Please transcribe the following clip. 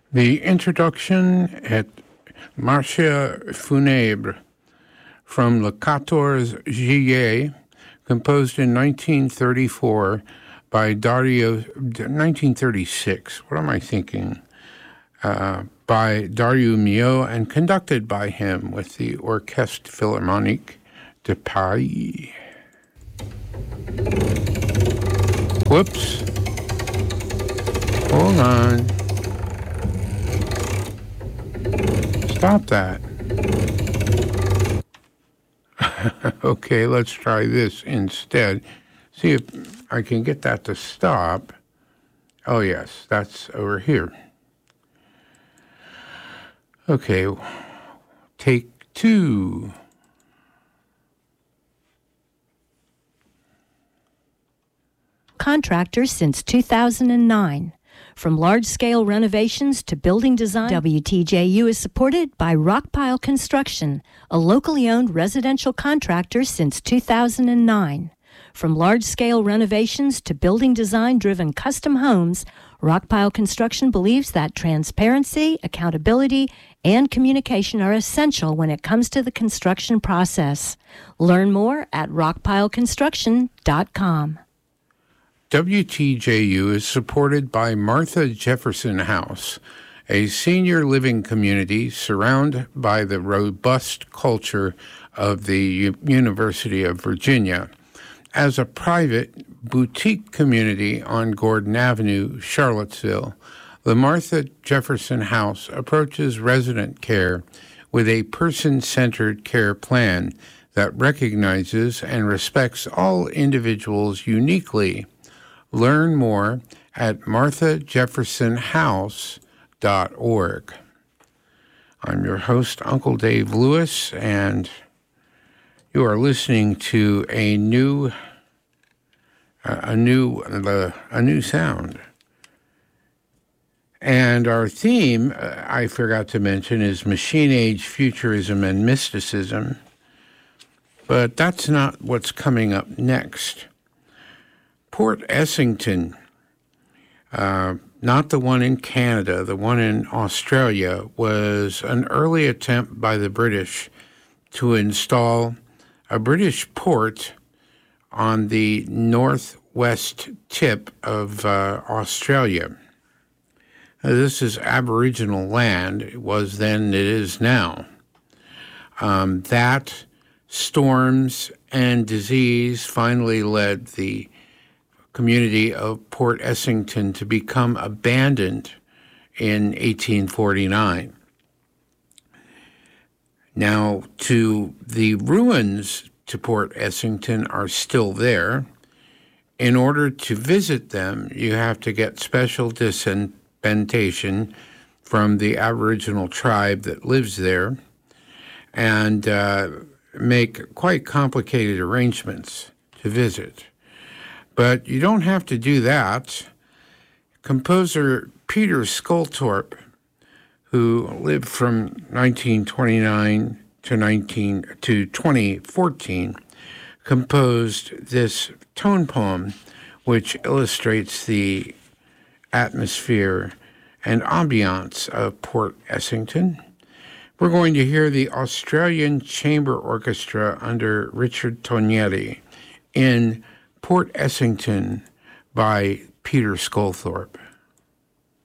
The introduction at Marche Funèbre from Le 14 Juillet, composed in 1934 by 1936, what am I thinking? By Dario Mio and conducted by him with the Orchestre Philharmonique de Paris. Whoops. Hold on. Stop that. Okay, let's try this instead. See if I can get that to stop. Oh, yes, that's over here. Okay, take two. Contractors since 2009. From large-scale renovations to building design, WTJU is supported by Rockpile Construction, a locally owned residential contractor since 2009. From large-scale renovations to building design-driven custom homes, Rockpile Construction believes that transparency, accountability, and communication are essential when it comes to the construction process. Learn more at rockpileconstruction.com. WTJU is supported by Martha Jefferson House, a senior living community surrounded by the robust culture of the University of Virginia. As a private boutique community on Gordon Avenue, Charlottesville, the Martha Jefferson House approaches resident care with a person-centered care plan that recognizes and respects all individuals uniquely. Learn more at marthajeffersonhouse.org. I'm your host, Uncle Dave Lewis, and you are listening to a new sound. And our theme, I forgot to mention, is Machine Age Futurism and Mysticism. But that's not what's coming up next. Port Essington, not the one in Canada, the one in Australia, was an early attempt by the British to install a British port on the northwest tip of Australia. This is Aboriginal land. It was then, it is now. That storms and disease finally led the community of Port Essington to become abandoned in 1849. Now, the ruins to Port Essington are still there. In order to visit them, you have to get special dispensation from the Aboriginal tribe that lives there and make quite complicated arrangements to visit. But you don't have to do that. Composer Peter Sculthorpe, who lived from 1929 to 2014, composed this tone poem which illustrates the atmosphere and ambiance of Port Essington. We're going to hear the Australian Chamber Orchestra under Richard Tonieri in Port Essington by Peter Sculthorpe.